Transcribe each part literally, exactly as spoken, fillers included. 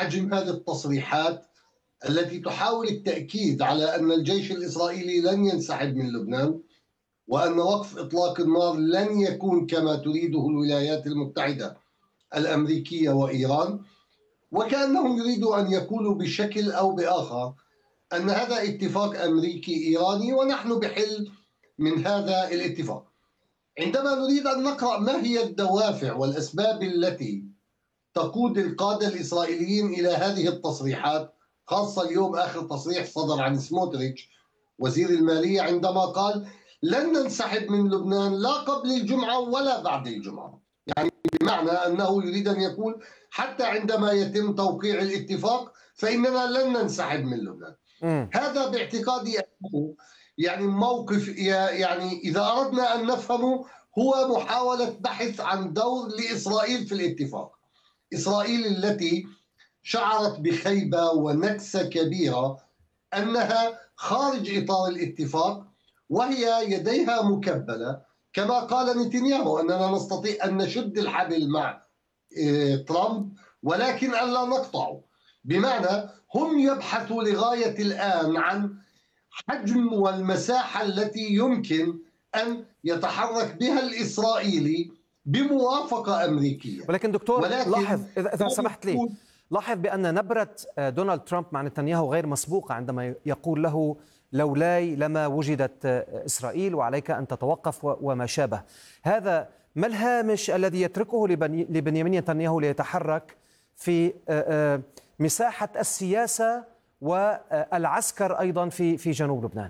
حجم هذه التصريحات التي تحاول التأكيد على أن الجيش الإسرائيلي لن ينسحب من لبنان، وأن وقف إطلاق النار لن يكون كما تريده الولايات المتحدة الأمريكية وإيران، وكأنهم يريدوا أن يقولوا بشكل أو بآخر أن هذا اتفاق أمريكي إيراني ونحن بحل من هذا الاتفاق. عندما نريد أن نقرأ ما هي الدوافع والأسباب التي تقود القادة الإسرائيليين إلى هذه التصريحات، خاصة اليوم آخر تصريح صدر عن سموتريتش وزير المالية عندما قال لن ننسحب من لبنان لا قبل الجمعة ولا بعد الجمعة، يعني بمعنى أنه يريد أن يقول حتى عندما يتم توقيع الاتفاق فإننا لن ننسحب من لبنان. م. هذا باعتقادي أنه يعني موقف، يعني إذا أردنا أن نفهمه هو محاولة بحث عن دور لإسرائيل في الاتفاق. إسرائيل التي شعرت بخيبة ونكسة كبيرة أنها خارج إطار الاتفاق وهي يديها مكبلة، كما قال نتنياهو أننا نستطيع أن نشد الحبل مع ترامب ولكن ألا نقطعه. بمعنى هم يبحثوا لغاية الآن عن حجم والمساحة التي يمكن أن يتحرك بها الإسرائيلي بموافقة أمريكية. ولكن دكتور ولكن لاحظ إذا سمحت لي، لاحظ بأن نبرة دونالد ترامب مع نتنياهو غير مسبوقة عندما يقول له لولاي لما وجدت إسرائيل وعليك أن تتوقف وما شابه. هذا ما الهامش الذي يتركه لبنيامين نتنياهو ليتحرك في مساحة السياسة والعسكر أيضا في في جنوب لبنان؟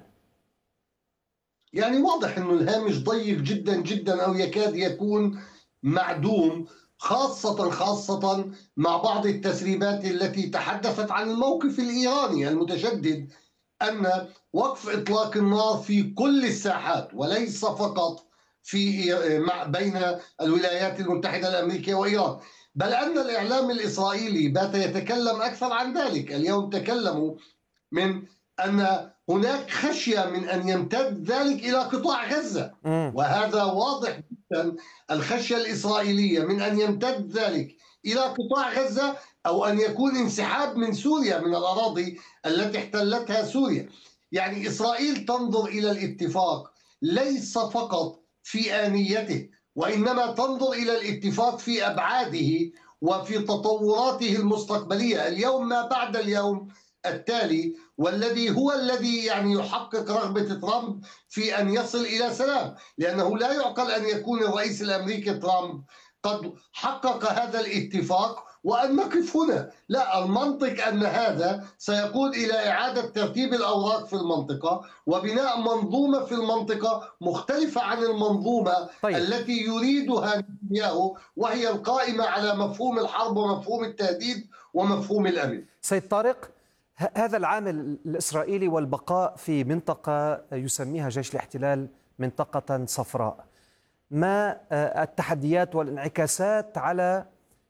يعني واضح أنه الهامش ضيق جدا جدا أو يكاد يكون معدوم، خاصة خاصة مع بعض التسريبات التي تحدثت عن الموقف الإيراني المتشدد أن وقف إطلاق النار في كل الساحات وليس فقط في بين الولايات المتحدة الأمريكية وإيران، بل أن الإعلام الإسرائيلي بات يتكلم أكثر عن ذلك. اليوم تكلموا من أن هناك خشية من أن يمتد ذلك إلى قطاع غزة، وهذا واضح جدا. الخشية الإسرائيلية من أن يمتد ذلك إلى قطاع غزة أو أن يكون انسحاب من سوريا من الأراضي التي احتلتها سوريا. يعني إسرائيل تنظر إلى الاتفاق ليس فقط في آنيته، وإنما تنظر إلى الاتفاق في أبعاده وفي تطوراته المستقبلية، اليوم ما بعد اليوم التالي، والذي هو الذي يعني يحقق رغبة ترامب في أن يصل إلى سلام، لأنه لا يعقل أن يكون الرئيس الأمريكي ترامب قد حقق هذا الاتفاق وأن نقف هنا. لا، المنطق أن هذا سيقود إلى إعادة ترتيب الأوراق في المنطقة وبناء منظومة في المنطقة مختلفة عن المنظومة طيب. التي يريدها نتنياهو، وهي القائمة على مفهوم الحرب ومفهوم التهديد ومفهوم الأمن. سيد طارق، هذا العامل الإسرائيلي والبقاء في منطقة يسميها جيش الاحتلال منطقة صفراء، ما التحديات والانعكاسات على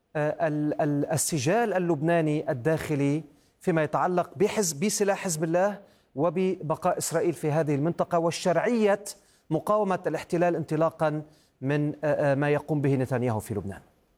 السجال اللبناني الداخلي فيما يتعلق بحزب بسلاح حزب الله وببقاء إسرائيل في هذه المنطقة والشرعية مقاومة الاحتلال انطلاقا من ما يقوم به نتنياهو في لبنان؟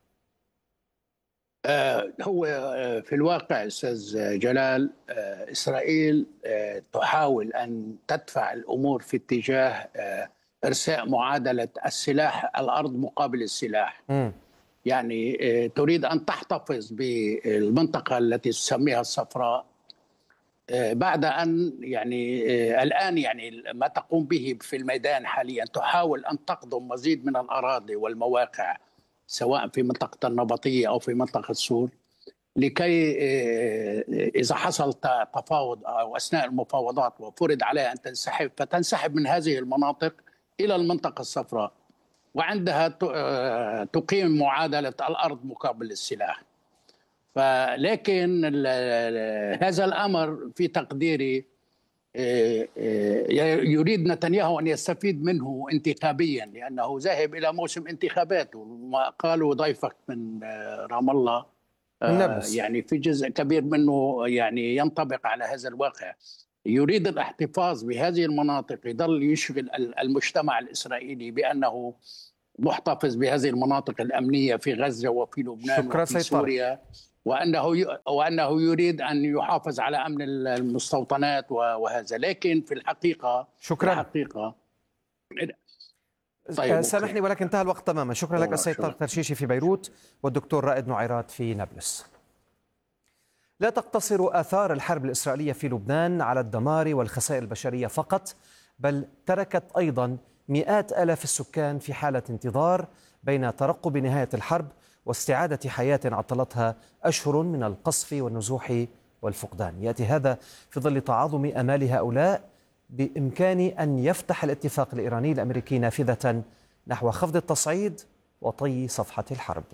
هو في الواقع أستاذ جلال، إسرائيل تحاول أن تدفع الأمور في اتجاه إرساء معادلة السلاح الأرض مقابل السلاح. م. يعني تريد أن تحتفظ بالمنطقة التي تسميها الصفراء بعد أن يعني الآن يعني ما تقوم به في الميدان حاليا تحاول أن تقضم مزيد من الأراضي والمواقع سواء في منطقة النبطية أو في منطقة سور، لكي إذا حصل تفاوض أو أثناء المفاوضات وفرض عليها أن تنسحب فتنسحب من هذه المناطق إلى المنطقة الصفراء، وعندها تقيم معادلة الأرض مقابل السلاح. فلكن هذا الأمر في تقديري يريد نتنياهو أن يستفيد منه انتخابيا، لأنه ذاهب إلى موسم انتخابات، وما قالوا ضيفك من رام الله يعني في جزء كبير منه يعني ينطبق على هذا الواقع. يريد الاحتفاظ بهذه المناطق، يظل يشغل المجتمع الإسرائيلي بأنه محتفظ بهذه المناطق الأمنية في غزة وفي لبنان وفي سوريا، وأنه وأنه يريد أن يحافظ على أمن المستوطنات وهذا، لكن في الحقيقة شكرا. في الحقيقة طيب سامحني ولكن انتهى الوقت تماما. شكرا لك السيد طارق ترشيشي في بيروت والدكتور رائد نعيرات في نابلس. لا تقتصر آثار الحرب الإسرائيلية في لبنان على الدمار والخسائر البشرية فقط، بل تركت أيضا مئات آلاف السكان في حالة انتظار بين ترقب نهاية الحرب واستعادة حياة عطلتها أشهر من القصف والنزوح والفقدان. يأتي هذا في ظل تعاظم آمال هؤلاء بإمكان أن يفتح الاتفاق الإيراني الأمريكي نافذة نحو خفض التصعيد وطي صفحة الحرب.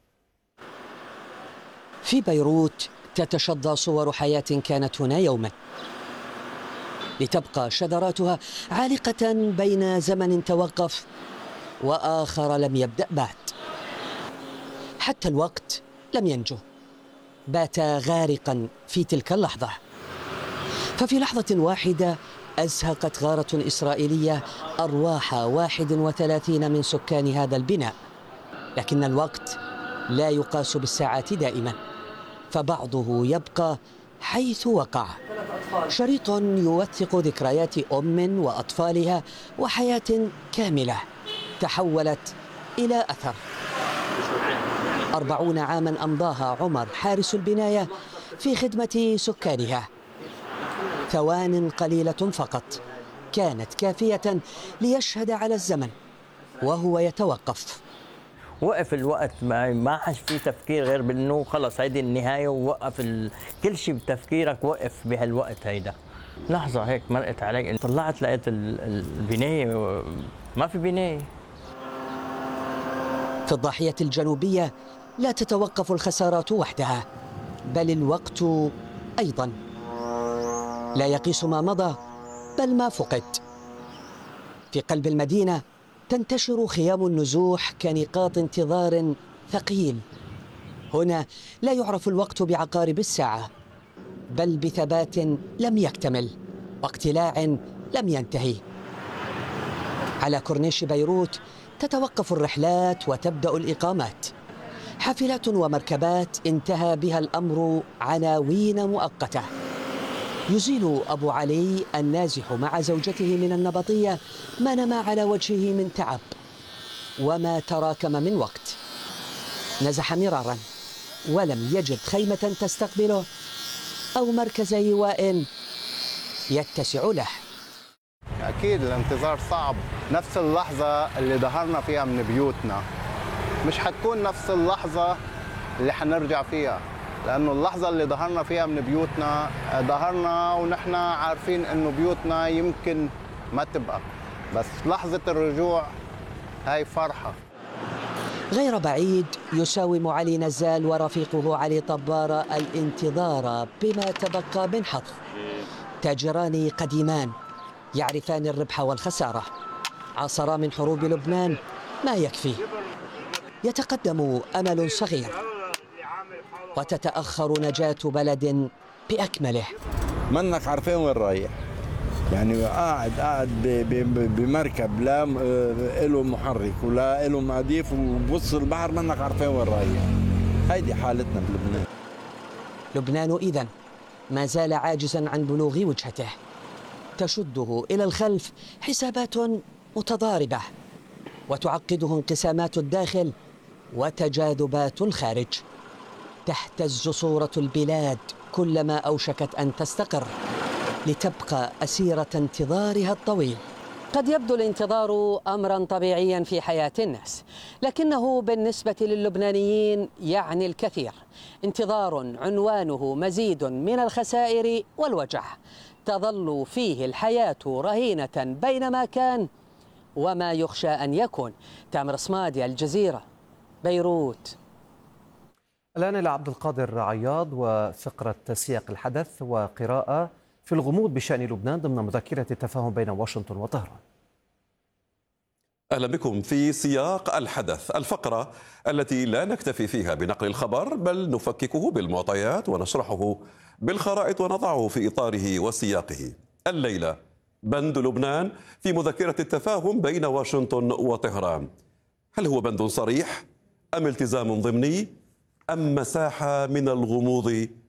في بيروت تتشظى صور حياة كانت هنا يوما، لتبقى شذراتها عالقة بين زمن توقف وآخر لم يبدأ بعد. حتى الوقت لم ينجو، بات غارقا في تلك اللحظة. ففي لحظة واحدة أزهقت غارة إسرائيلية أرواح واحد وثلاثين من سكان هذا البناء. لكن الوقت لا يقاس بالساعات دائما، فبعضه يبقى حيث وقع. شريط يوثق ذكريات أم وأطفالها وحياة كاملة تحولت إلى أثر. أربعون عاما أمضاها عمر حارس البناية في خدمة سكانها. ثوان قليلة فقط كانت كافية ليشهد على الزمن وهو يتوقف. وقف الوقت، ما ما حش في تفكير غير بانه خلص هيدي النهايه، ووقف ال... كل شيء بتفكيرك وقف بهالوقت. هيدا لحظه هيك مرقت علي، طلعت لقيت البنايه ما في بنايه. في الضاحيه الجنوبيه لا تتوقف الخسارات وحدها، بل الوقت ايضا لا يقيس ما مضى بل ما فقد. في قلب المدينه تنتشر خيام النزوح كنقاط انتظار ثقيل. هنا لا يعرف الوقت بعقارب الساعة، بل بثبات لم يكتمل واقتلاع لم ينتهي. على كورنيش بيروت تتوقف الرحلات وتبدأ الإقامات. حافلات ومركبات انتهى بها الأمر عناوين مؤقتة. يزيل أبو علي النازح مع زوجته من النبطية ما نما على وجهه من تعب وما تراكم من وقت. نزح مرارا ولم يجد خيمة تستقبله أو مركز إيواء يتسع له. أكيد الانتظار صعب. نفس اللحظة اللي ظهرنا فيها من بيوتنا مش حتكون نفس اللحظة اللي حنرجع فيها، لأنه اللحظة اللي ظهرنا فيها من بيوتنا ظهرنا ونحن عارفين إنه بيوتنا يمكن ما تبقى، بس لحظة الرجوع هاي فرحة. غير بعيد يساوم علي نزال ورفيقه علي طبارة الانتظار بما تبقى من حظ. تاجران قديمان يعرفان الربح والخسارة، عاصرا من حروب لبنان ما يكفي. يتقدم أمل صغير وتتأخر نجاة بلد بأكمله. منك عارفين وين رايح، يعني قاعد قاعد بمركب لا له محرك ولا له مضيف وبص البحر، منك عارفين وين رايح. هيدي حالتنا بلبنان. لبنان إذن ما زال عاجزا عن بلوغ وجهته، تشده إلى الخلف حسابات متضاربة وتعقده انقسامات الداخل وتجاذبات الخارج. تهتز صورة البلاد كلما أوشكت أن تستقر لتبقى أسيرة انتظارها الطويل. قد يبدو الانتظار أمرا طبيعيا في حياة الناس، لكنه بالنسبة للبنانيين يعني الكثير. انتظار عنوانه مزيد من الخسائر والوجع، تظل فيه الحياة رهينة بين ما كان وما يخشى أن يكون. تامر صمادي، الجزيرة، بيروت. الآن إلى عبد القادر عياض وفقرة سياق الحدث وقراءة في الغموض بشأن لبنان ضمن مذكرة التفاهم بين واشنطن وطهران. أهلا بكم في سياق الحدث، الفقرة التي لا نكتفي فيها بنقل الخبر بل نفككه بالمعطيات ونشرحه بالخرائط ونضعه في إطاره وسياقه. الليلة بند لبنان في مذكرة التفاهم بين واشنطن وطهران. هل هو بند صريح أم التزام ضمني أم مساحة من الغموض